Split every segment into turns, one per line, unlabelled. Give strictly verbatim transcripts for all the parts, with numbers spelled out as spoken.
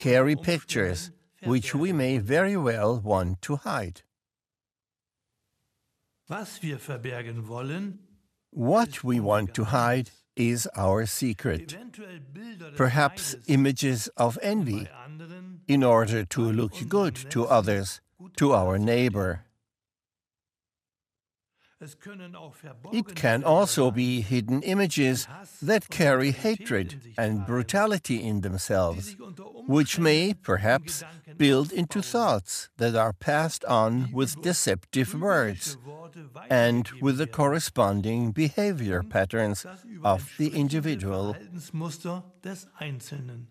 carry pictures which we may very well want to hide.
Was wir verbergen wollen,
What we want to hide is our secret,
eventuell Bilder des
perhaps
Neides
images of envy,
bei anderen,
in order to look good to others, to our neighbor.
es können auch verborgene
It can
Bilder
also
sein,
be hidden images that carry hatred and brutality in
die
themselves,
sich unter
which may,
Umständen
perhaps,
in Gedanken
build into
aufbauen,
thoughts that are passed on with deceptive words
trügerische Worte
and
weitergegeben
with the
werden,
corresponding behavior patterns
das
of the
übersprechende
individual.
Verhaltensmuster des Einzelnen.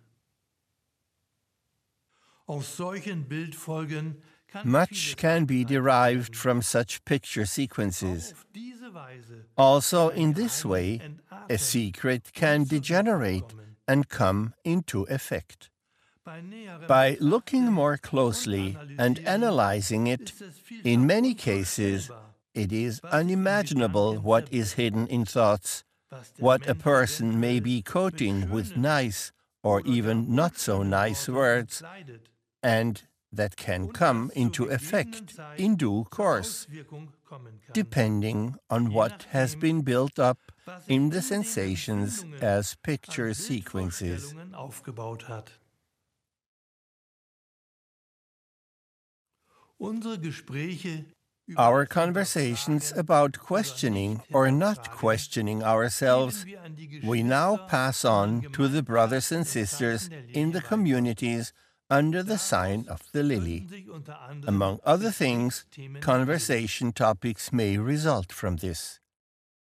Aus solchen Bildfolgen kann
Much
vieles
can be
abgeleitet
derived
werden.
from such picture sequences.
Auf diese Weise
Also,
kann
in
ein
this
Geheimnis
way, a
entarten
secret
und
can
zur Wirkung
degenerate
kommen.
and come into effect.
Bei näherem
By looking
Betrachten
more
und
closely and
Analysieren
analyzing it,
ist es vielfach
in many cases,
unvorstellbar,
it is
was sich in
unimaginable
Gedanken
what is
verbirgt,
hidden in thoughts,
was der
what a
Mensch
person may
eventuell
be
mit
quoting with
schönen
nice or
oder gar
even not so
unschönen
nice
Worten
words,
entkleidet
and that can
und
come
was zur
into
gegebenen
effect
Zeit
in due
zur
course,
Auswirkung kommen kann,
depending on
je
what has
nachdem,
been built up
was sich
in the
in den
sensations
Empfindungen
as
an
picture sequences.
Bildvorstellungen aufgebaut hat. Unsere Gespräche über
Our
das
conversations
Hinterfragen
about
oder
questioning
nicht
or not
hinterfragen
questioning ourselves,
geben wir an die
we now
Geschwister
pass
in den
on to the brothers and
Gemeinschaften im
sisters
Zeichen der
in the
Lilie weiter.
communities under the sign
Daraus
of the lily.
könnten sich unter anderem
Among other things,
Gesprächsthemen bilden.
conversation topics may result from this.